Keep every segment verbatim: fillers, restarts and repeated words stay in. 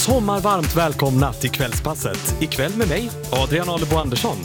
Sommarvarmt välkomna till Kvällspasset. Ikväll med mig, Adrian Alebo Andersson.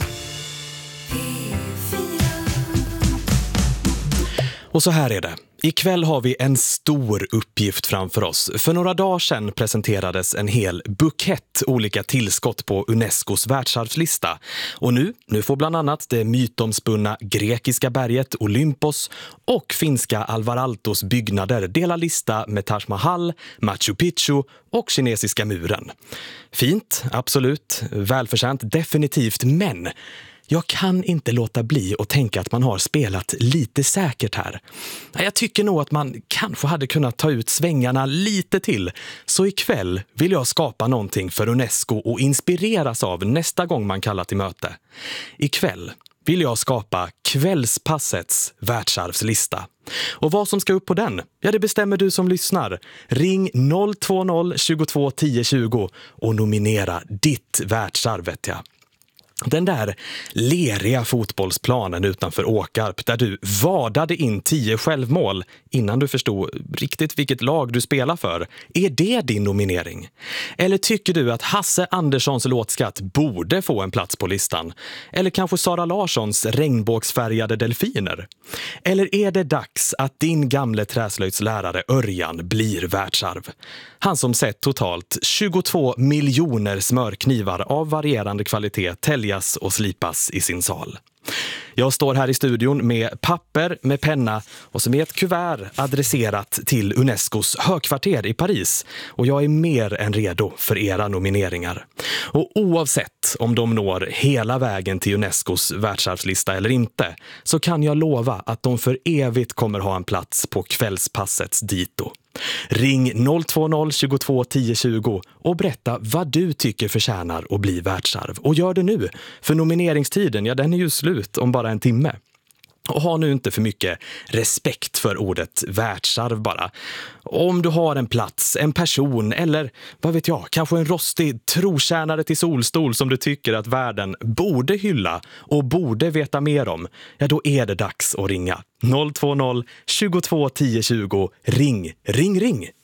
Och så här är det. Ikväll har vi en stor uppgift framför oss. För några dagar sedan presenterades en hel bukett olika tillskott på Unescos världsarvslista. Och nu, nu får bland annat det mytomspunna grekiska berget Olympos och finska Alvar Aaltos byggnader dela lista med Taj Mahal, Machu Picchu och kinesiska muren. Fint, absolut, välförtjänt, definitivt, men jag kan inte låta bli att tänka att man har spelat lite säkert här. Jag tycker nog att man kanske hade kunnat ta ut svängarna lite till. Så ikväll vill jag skapa någonting för Unesco och inspireras av nästa gång man kallar till möte. Ikväll vill jag skapa Kvällspassets världsarvslista. Och vad som ska upp på den, ja det bestämmer du som lyssnar. Ring noll två noll tjugotvå tio tjugo och nominera ditt världsarv, vet jag. Den där leriga fotbollsplanen utanför Åkarp där du vadade in tio självmål innan du förstod riktigt vilket lag du spelar för. Är det din nominering? Eller tycker du att Hasse Anderssons låtskatt borde få en plats på listan? Eller kanske Sara Larssons regnbågsfärgade delfiner? Eller är det dags att din gamle träslöjdslärare Örjan blir världsarv? Han som sett totalt tjugotvå miljoner smörknivar av varierande kvalitet täljas och slipas i sin sal. Jag står här i studion med papper, med penna och som är ett kuvert adresserat till Unescos högkvarter i Paris. Och jag är mer än redo för era nomineringar. Och oavsett om de når hela vägen till Unescos världsarvslista eller inte, så kan jag lova att de för evigt kommer ha en plats på Kvällspassets dito. Ring noll två noll tjugotvå tio tjugo och berätta vad du tycker förtjänar att bli världsarv. Och gör det nu, för nomineringstiden, ja den är ju slut om bara en timme. Och ha nu inte för mycket respekt för ordet världsarv bara. Om du har en plats, en person eller, vad vet jag, kanske en rostig trotjänare till solstol som du tycker att världen borde hylla och borde veta mer om, ja då är det dags att ringa. noll två noll tjugotvå tio tjugo. Ring, ring, ring!